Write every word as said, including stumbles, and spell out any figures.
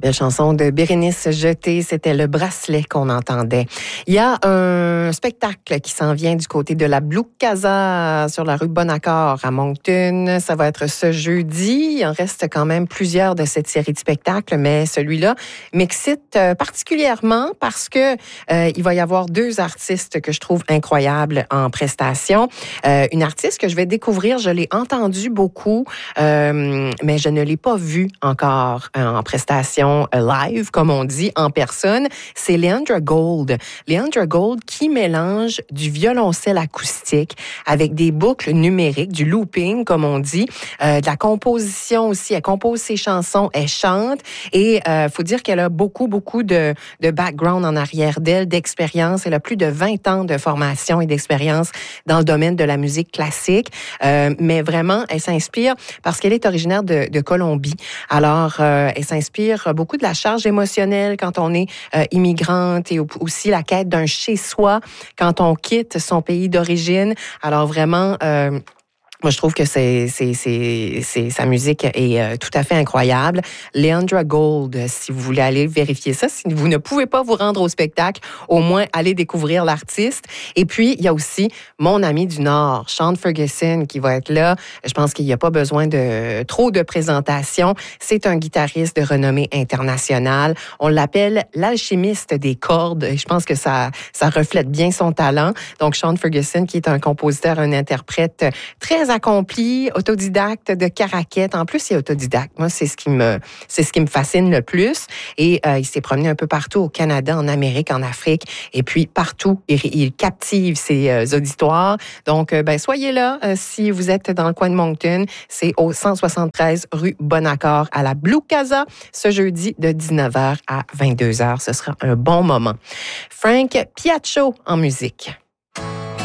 Belle chanson de Bérénice Jeté, c'était le bracelet qu'on entendait. Il y a un spectacle qui s'en vient du côté de la Blue Casa sur la rue Bon-Accord à Moncton. Ça va être ce jeudi. Il en reste quand même plusieurs de cette série de spectacles, mais celui-là m'excite particulièrement parce que euh, il va y avoir deux artistes que je trouve incroyables en prestation. Euh, une artiste que je vais découvrir, je l'ai entendue beaucoup, euh, mais je ne l'ai pas vue encore en prestation live, comme on dit, en personne, c'est Leandra Gold. Leandra Gold qui mélange du violoncelle acoustique avec des boucles numériques, du looping, comme on dit, euh, de la composition aussi. Elle compose ses chansons, elle chante et il euh, faut dire qu'elle a beaucoup, beaucoup de, de background en arrière d'elle, d'expérience. Elle a plus de vingt ans de formation et d'expérience dans le domaine de la musique classique, euh, mais vraiment, elle s'inspire parce qu'elle est originaire de, de Colombie. Alors, euh, elle s'inspire beaucoup de la charge émotionnelle quand on est euh, immigrante et aussi la quête d'un chez-soi quand on quitte son pays d'origine. Alors vraiment... Euh, Moi, je trouve que c'est, c'est, c'est, c'est, sa musique est euh, tout à fait incroyable. Leandra Gold, si vous voulez aller vérifier ça, si vous ne pouvez pas vous rendre au spectacle, au moins allez découvrir l'artiste. Et puis, il y a aussi mon ami du Nord, Sean Ferguson, qui va être là. Je pense qu'il n'y a pas besoin de trop de présentation. C'est un guitariste de renommée internationale. On l'appelle l'alchimiste des cordes. Et je pense que ça, ça reflète bien son talent. Donc, Sean Ferguson, qui est un compositeur, un interprète très accompli, autodidacte de Caraquette. En plus, il est autodidacte. Moi, c'est ce qui me, c'est ce qui me fascine le plus. Et euh, il s'est promené un peu partout au Canada, en Amérique, en Afrique, et puis partout. Il, il captive ses euh, auditoires. Donc, euh, ben, soyez là euh, si vous êtes dans le coin de Moncton. C'est au cent soixante-treize rue Bon-Accord à la Blue Casa, ce jeudi de dix-neuf heures à vingt-deux heures. Ce sera un bon moment. Frank Piaccio en musique.